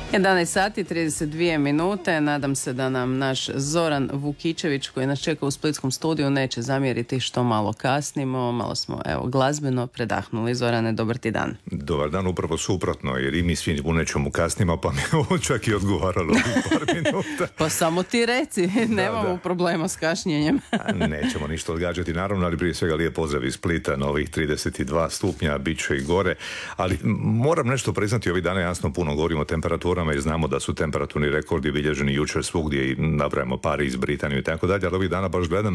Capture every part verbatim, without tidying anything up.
jedanaest sati trideset dvije minute. Nadam se da nam naš Zoran Vukičević koji nas čeka u splitskom studiju neće zamjeriti što malo kasnimo. Malo smo evo glazbeno predahnuli. Zorane, dobar ti dan. Dobar dan, upravo suprotno, jer i mi svi u nečemu kasnimo, pa mi ovo čak i odgovaralo par minuta. Pa samo ti reci, nemamo da, da. problema s kašnjenjem. Nećemo ništa odgađati, naravno, ali prije svega lijep pozdrav iz Splita, novih trideset dva stupnja, bit će i gore, ali moram nešto priznati, ovih dana jasno puno govorimo o temperaturama i znamo da su temperaturni rekordi bilježeni jučer svugdje i nabrajamo Pariz, Britaniju i tako dalje, ali ovih dana baš gledam,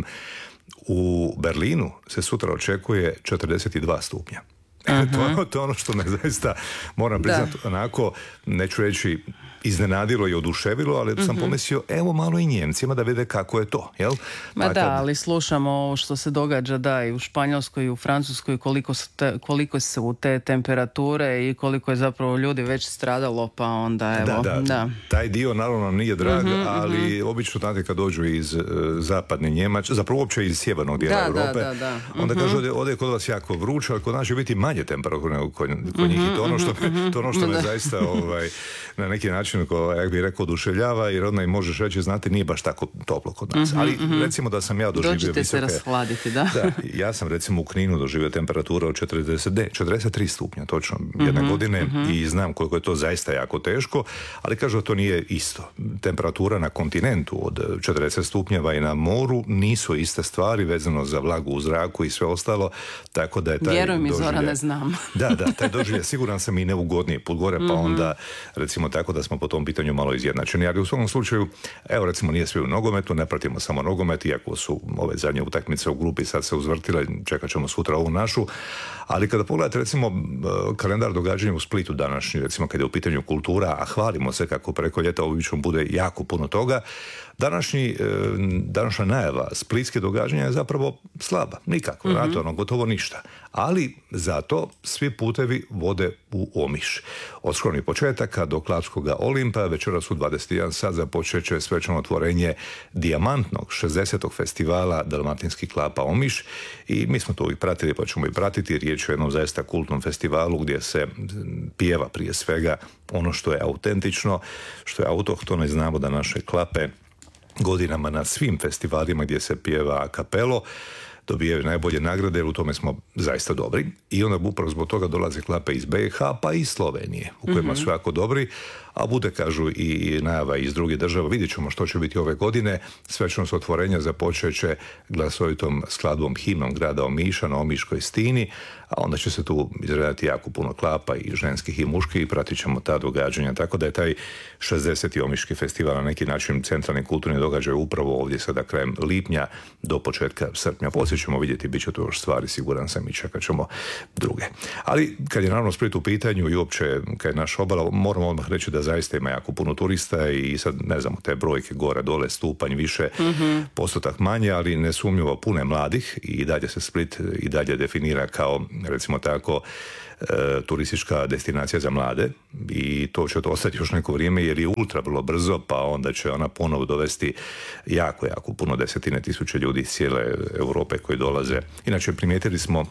u Berlinu se sutra očekuje četrdeset dva stupnja. Uh-huh. to, to je ono što me zaista, moram priznati, onako, neću reći iznenadilo i oduševilo, ali uh-huh. sam pomislio, evo malo i Njemcima da vide kako je to, jel? Ma pa da, kad... ali slušamo što se događa da i u Španjolskoj i u Francuskoj koliko su, te, koliko su te temperature i koliko je zapravo ljudi već stradalo, pa onda evo. Da, da, da. taj dio naravno nije drag, uh-huh, ali uh-huh. obično znate kad dođu iz uh, zapadne Njemačke, zapravo uopće iz sjevernog dijela da, Europe, da, da, da. Uh-huh. onda kažu ovdje, ovdje je kod vas jako vruće, ali kod nas će biti manje temperature nego kod, kod uh-huh, njih i to ono što, uh-huh. to ono što me zaista ovaj, na neki način jak bih rekao oduševljava, jer onda im možeš reći, znate, nije baš tako toplo kod nas. Mm-hmm, ali mm-hmm. recimo da sam ja doživio Dođite visoke... se rashladiti, da. da. Ja sam recimo u Kninu doživio temperatura od četrdeset, ne, četrdeset tri stupnja, točno, jedne mm-hmm, godine mm-hmm. i znam koliko je to zaista jako teško, ali kažu da to nije isto. Temperatura na kontinentu od četrdeset stupnjeva i na moru nisu iste stvari vezano za vlagu u zraku i sve ostalo, tako da je taj Vjeruj mi, doživlje... Zora, ne znam. da, da, taj doživlje siguran sam i neugodniji put gore, pa mm-hmm. onda recimo tako da smo po tom pitanju malo izjednačeni, ali u svakom slučaju, evo recimo nije sve u nogometu, ne pratimo samo nogomet, iako su ove zadnje utakmice u grupi sad se uzvrtile, čekat ćemo sutra ovu našu, ali kada pogledate recimo kalendar događanja u Splitu današnji, recimo kada je u pitanju kultura, a hvalimo se kako preko ljeta obično bude jako puno toga, Današnji, današnja najava splitske događanja je zapravo slaba, nikako, mm-hmm. znate, ono, gotovo ništa. Ali zato svi putevi vode u Omiš. Od skromnih početaka do Kladskoga Olimpa večeras u dvadeset jedan sat započet će svečano otvorenje dijamantnog šezdesetog festivala Dalmatinski klapa Omiš i mi smo to uvijek pratili pa ćemo i pratiti. Riječ je o jednom zaista kultnom festivalu gdje se pjeva prije svega ono što je autentično, što je autohtono i znamo da naše klape godinama na svim festivalima gdje se pjeva a capello dobijaju najbolje nagrade, jer u tome smo zaista dobri. I onda upravo zbog toga dolaze klape iz B i H pa i Slovenije, u kojima mm-hmm. su jako dobri, a bude, kažu, i najava iz drugih država. Vidjet ćemo što će biti ove godine. Svečanost otvorenja započet će glasovitom skladbom himnom grada Omiša na Omiškoj stini, a onda će se tu izraditi jako puno klapa i ženskih i muških i pratit ćemo ta događanja. Tako da je taj šezdeseti Omiški festival na neki način centralni kulturni događaj upravo ovdje sada krajem lipnja do početka srpnja. Poslije ćemo vidjeti, bit će to još stvari, siguran sam, i čekat ćemo druge. Ali kad je naravno Split u pitanju i uopće kad je naša obala, moramo odmah reći da zaista ima jako puno turista i sad ne znamo te brojke gore, dole, stupanj više, mm-hmm. postotak manje, ali nesumnjivo puno je mladih i dalje se Split i dalje definira kao, recimo tako, e, turistička destinacija za mlade i to će to ostati još neko vrijeme jer je ultra vrlo brzo, pa onda će ona ponovo dovesti jako, jako puno desetine tisuće ljudi iz cijele Europe koji dolaze. Inače, primijetili smo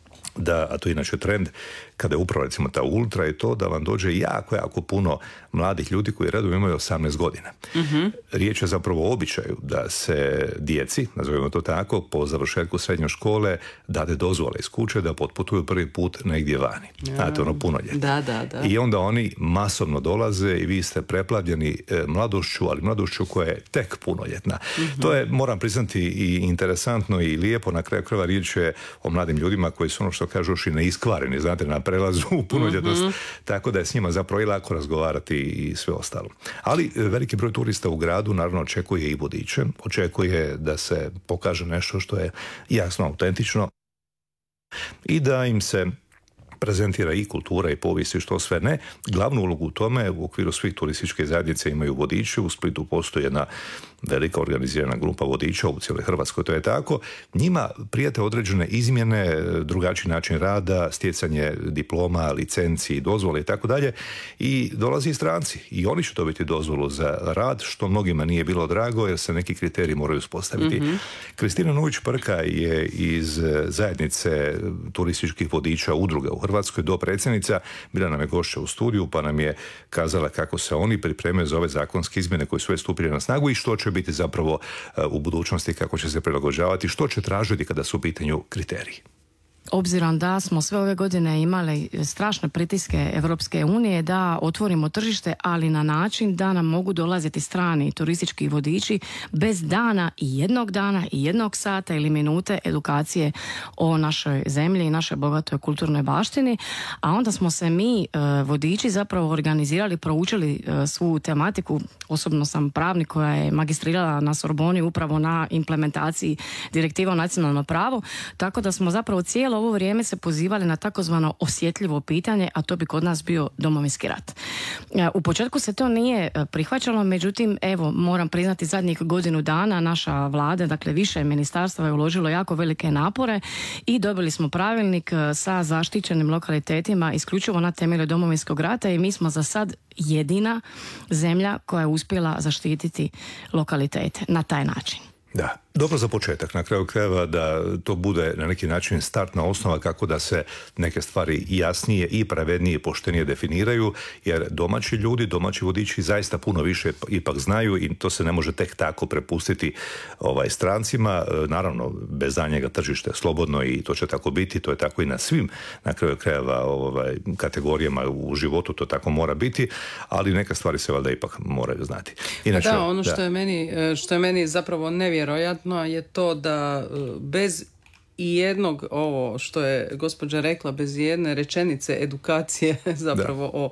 da, a to je inače trend, kada je upravo recimo ta ultra je to da vam dođe jako, jako puno mladih ljudi koji redom imaju osamnaest godina. Mm-hmm. Riječ je zapravo o običaju da se djeci, nazovimo to tako, po završetku srednje škole dade dozvole iz kuće da potputuju prvi put negdje vani. Ja. Znate, ono punoljetne. Da, da, da. I onda oni masovno dolaze i vi ste preplavljeni e, mladošću, ali mladošću koja je tek punoljetna. Mm-hmm. To je, moram priznati, i interesantno i lijepo. Na kraju krajeva riječ je o mladim ljudima koji su, ono što kažu, još i neiskvareni, znate, na prelazu u punoljetnost, mm-hmm. tako da je s njima zapravo i lako razgovarati i sve ostalo. Ali veliki broj turista u gradu naravno očekuje i vodiče, očekuje da se pokaže nešto što je jasno autentično i da im se prezentira i kultura i povijest i što sve ne. Glavnu ulogu u tome u okviru svih turističke zajednice imaju vodiči. U Splitu postoji jedna velika organizirana grupa vodiča u cijeloj Hrvatskoj, to je tako. Njima prijete određene izmjene, drugačiji način rada, stjecanje diploma, licenci, dozvole i tako dalje. I dolazi i stranci. I oni će dobiti dozvolu za rad, što mnogima nije bilo drago jer se neki kriteriji moraju uspostaviti. Mm-hmm. Kristina Nović-Prka je iz zajednice turističkih vodiča udruga u Hrvatskoj Hrvatskoj, dopredsjednica, bila nam je gošća u studiju pa nam je kazala kako se oni pripremaju za ove zakonske izmjene koje su već stupile na snagu i što će biti zapravo u budućnosti, kako će se prilagođavati, što će tražiti kada su u pitanju kriteriji. Obzirom da smo sve ove godine imali strašne pritiske Europske unije da otvorimo tržište, ali na način da nam mogu dolaziti strani turistički vodiči bez dana i jednog dana i jednog sata ili minute edukacije o našoj zemlji i našoj bogatoj kulturnoj baštini, a onda smo se mi vodiči zapravo organizirali, proučili svu tematiku. Osobno sam pravnik koja je magistrirala na Sorboni upravo na implementaciji direktiva o nacionalno pravo, tako da smo zapravo cijelo ovo vrijeme se pozivali na takozvano osjetljivo pitanje, a to bi kod nas bio Domovinski rat. U početku se to nije prihvaćalo, međutim, evo, moram priznati zadnjih godinu dana naša vlada, dakle više ministarstva je uložilo jako velike napore i dobili smo pravilnik sa zaštićenim lokalitetima isključivo na temelju Domovinskog rata i mi smo za sad jedina zemlja koja je uspjela zaštititi lokalitete na taj način. Da, dobro za početak, na kraju krajeva da to bude na neki način startna osnova kako da se neke stvari jasnije i pravednije i poštenije definiraju, jer domaći ljudi, domaći vodiči zaista puno više ipak znaju i to se ne može tek tako prepustiti ovaj, strancima. Naravno, bez danjega tržište je slobodno i to će tako biti, to je tako i na svim na kraju krajeva ovaj, kategorijama u životu, to tako mora biti, ali neke stvari se valjda ipak moraju znati. Inače, da, ono što, da. Je meni, što je meni zapravo nevjerojatno je to da bez i jednog, ovo što je gospođa rekla, bez jedne rečenice edukacije zapravo o,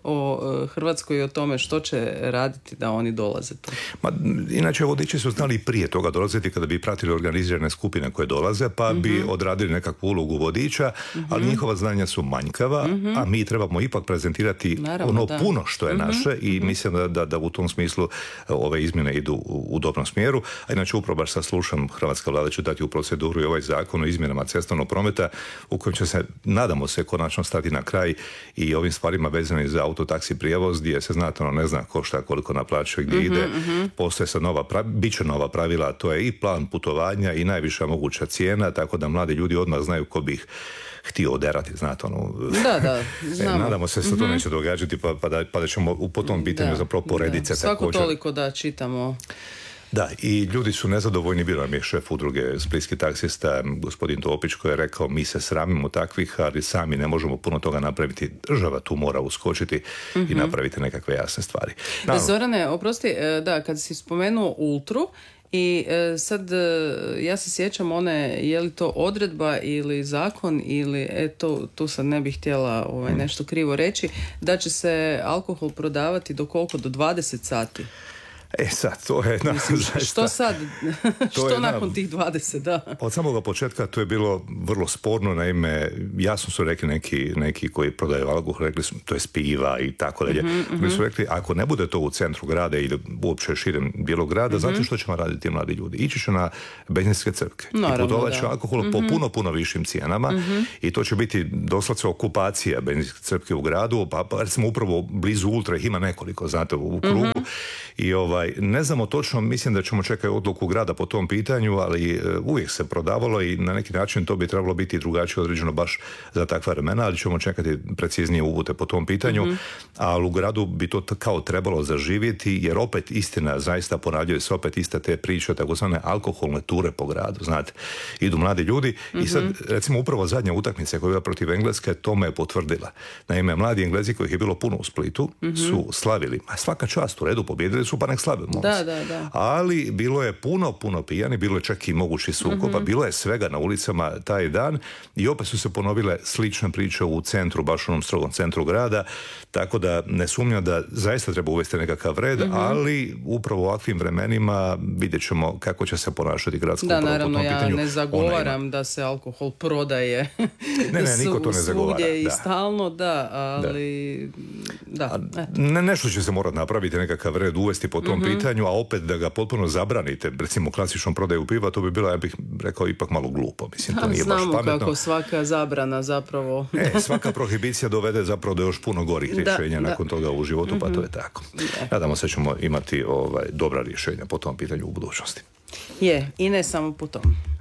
o Hrvatskoj i o tome što će raditi da oni dolaze tu. Ma, inače, vodiči su znali prije toga dolaziti kada bi pratili organizirane skupine koje dolaze, pa mm-hmm. bi odradili nekakvu ulogu vodiča, mm-hmm. ali njihova znanja su manjkava, mm-hmm. a mi trebamo ipak prezentirati Naravno, ono da. puno što je mm-hmm. naše i mm-hmm. mislim da, da, da u tom smislu ove izmjene idu u, u dobrom smjeru. A inače, upravo baš sad slušam, hrvatska vlada će dati u proceduru i ovaj zakon o izmjenama cestovnog prometa u kojem će se, nadamo se, konačno stati na kraj i ovim stvarima vezanim za autotaksi prijevoz, gdje se znatno ne zna ko šta koliko naplaćuje, gdje mm-hmm, ide, mm-hmm. postoje sad nova pravila, bit će nova pravila, to je i plan putovanja i najviša moguća cijena, tako da mladi ljudi odmah znaju ko bi ih htio oderati, znate, ono... Da, da, znamo. E, nadamo se da se to mm-hmm. neće događati, pa, pa, da, pa da ćemo po tom pitanju da, zapravo porediti se svako također. Toliko da čitamo... Da, i ljudi su nezadovoljni, bio nam je šef udruge splitskih taksista, gospodin Topić, koji je rekao mi se sramimo takvih, ali sami ne možemo puno toga napraviti. Država tu mora uskočiti mm-hmm. i napraviti nekakve jasne stvari. Naravno, Zorane, oprosti, da, kad si spomenuo Ultru, i e, sad e, ja se sjećam one, je li to odredba ili zakon ili eto, tu sad ne bih htjela ovaj, nešto krivo reći, da će se alkohol prodavati do koliko? Do dvadeset sati. E sad, to je... Na, Mislim, zaista, što sad? što je, nakon na, tih dvadeset, da? Od samoga početka to je bilo vrlo sporno, naime, jasno su rekli neki, neki koji prodaju alkohol, rekli su, to je piva i tako dalje. Mm-hmm, Oni su rekli, ako ne bude to u centru grada ili uopće širem dijelu grada, mm-hmm. znate što će vam raditi mladi ljudi? Ići će na benzinske crpke i putovat će alkohol mm-hmm. po puno, puno višim cijenama mm-hmm. i to će biti doslovce okupacija benzinske crpke u gradu, pa, pa recimo upravo blizu Ultra ih ima nekoliko, znate, u krugu mm-hmm. i ovaj ne znamo točno, mislim da ćemo čekati odluku grada po tom pitanju, ali uvijek se prodavalo i na neki način to bi trebalo biti drugačije određeno baš za takva vremena, ali ćemo čekati preciznije uvute po tom pitanju, mm-hmm. ali u gradu bi to kao trebalo zaživjeti, jer opet istina, zaista ponavljaju se opet iste te priče, takozvane alkoholne ture po gradu, znate, idu mladi ljudi mm-hmm. i sad recimo upravo zadnja utakmica koja je bila protiv Engleske tome je potvrdila. Naime, mladi Englezi kojih je bilo puno u Splitu mm-hmm. su slavili, a svaka čast, u redu, pobijedili su, pa nek slave. Da, da, da. Ali bilo je puno, puno pijani, bilo je čak i mogući sukoba, mm-hmm. bilo je svega na ulicama taj dan i opet su se ponovile slične priče u centru, baš u onom strogom centru grada, tako da ne sumnjam da zaista treba uvesti nekakav red, mm-hmm. ali upravo u ovakvim vremenima vidjet ćemo kako će se ponašati gradsko upravo po tom pitanju. Da, naravno, ja ne zagovaram da se alkohol prodaje ne, ne, niko to ne zagovara. I stalno, da, ali da. da. Ne, nešto će se morati napraviti, nekakav red uvesti po tom mm-hmm. pitanju, a opet da ga potpuno zabranite, recimo klasičnom prodaju piva, to bi bilo, ja bih rekao, ipak malo glupo. Mislim, to nije baš pametno. Znamo kako svaka zabrana zapravo... E, svaka prohibicija dovede zapravo do još puno gorih rješenja da, nakon da. toga u životu, mm-hmm. pa to je tako. Je. Nadamo se ćemo imati ovaj, dobra rješenja po tom pitanju u budućnosti. Je, i ne samo po tom.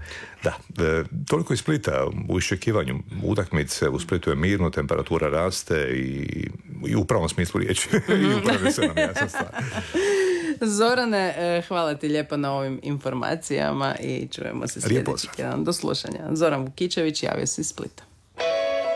Da, e, toliko iz Splita u iščekivanju utakmice. U Splitu je mirno, temperatura raste i, i u pravom smislu riječi. I upravo se nam jasna stvar. Zorane, hvala ti lijepo na ovim informacijama i čujemo se sljedeći tjedan. Do slušanja. Zoran Vukičević javio se iz Splita.